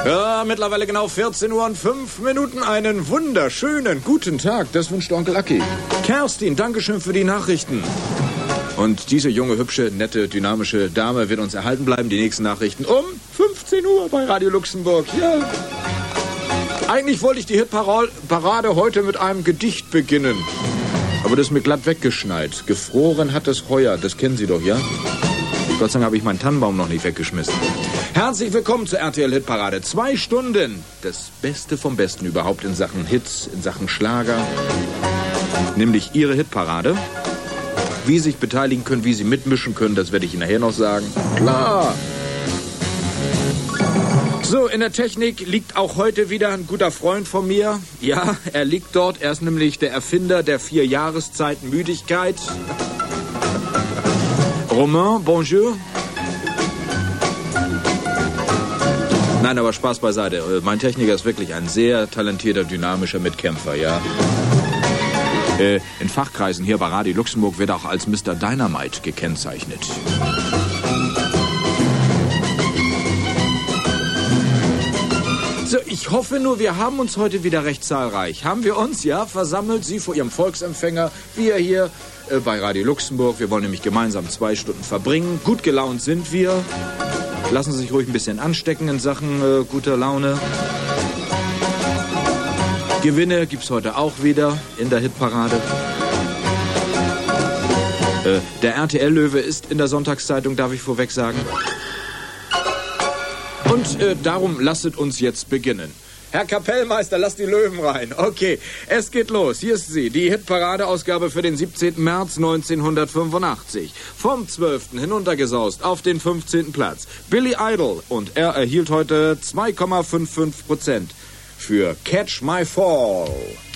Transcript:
Ja, mittlerweile genau 14 Uhr und 5 Minuten. Einen wunderschönen guten Tag. Das wünscht Onkel Aki. Kerstin, Dankeschön für die Nachrichten. Und diese junge, hübsche, nette, dynamische Dame wird uns erhalten bleiben. Die nächsten Nachrichten um 15 Uhr bei Radio Luxemburg. Ja. Eigentlich wollte ich die Hitparade heute mit einem Gedicht beginnen. Aber das ist mir glatt weggeschneit. Gefroren hat das Heuer. Das kennen Sie doch, ja? Gott sei Dank habe ich meinen Tannenbaum noch nicht weggeschmissen. Herzlich willkommen zur RTL Hitparade. 2 Stunden. Das Beste vom Besten überhaupt in Sachen Hits, in Sachen Schlager. Nämlich Ihre Hitparade. Wie Sie sich beteiligen können, wie Sie mitmischen können, das werde ich Ihnen nachher noch sagen. Klar. So, in der Technik liegt auch heute wieder ein guter Freund von mir. Ja, er liegt dort. Er ist nämlich der Erfinder der 4 Jahreszeiten Müdigkeit. Romain, bonjour. Nein, aber Spaß beiseite. Mein Techniker ist wirklich ein sehr talentierter, dynamischer Mitkämpfer, ja. In Fachkreisen hier bei Radio Luxemburg wird er auch als Mr. Dynamite gekennzeichnet. So, ich hoffe nur, wir haben uns heute wieder recht zahlreich. Haben wir uns, ja, versammelt, Sie vor Ihrem Volksempfänger, wir hier bei Radio Luxemburg. Wir wollen nämlich gemeinsam 2 Stunden verbringen. Gut gelaunt sind wir. Lassen Sie sich ruhig ein bisschen anstecken in Sachen guter Laune. Gewinne gibt's heute auch wieder in der Hitparade. Der RTL-Löwe ist in der Sonntagszeitung, darf ich vorweg sagen. Und darum lasset uns jetzt beginnen. Herr Kapellmeister, lasst die Löwen rein. Okay, es geht los. Hier ist sie, die Hitparade-Ausgabe für den 17. März 1985. Vom 12. hinuntergesaust auf den 15. Platz. Billy Idol. Und er erhielt heute 2,55% für Catch My Fall.